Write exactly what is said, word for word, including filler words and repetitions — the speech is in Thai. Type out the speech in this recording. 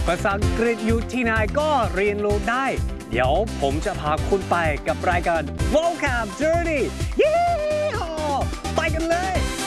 ภาษาอังกฤษอยู่ที่ไหนก็เรียนรู้ได้เดี๋ยวผมจะพาคุณไปกับรายการ Vocab Journey